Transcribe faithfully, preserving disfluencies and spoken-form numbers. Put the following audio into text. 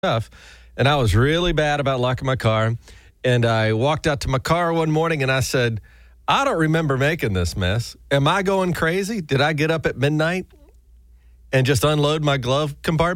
stuff, and I was really bad about locking my car. And I walked out to my car one morning and I said, I don't remember making this mess. Am I going crazy? Did I get up at midnight and just unload my glove compartment?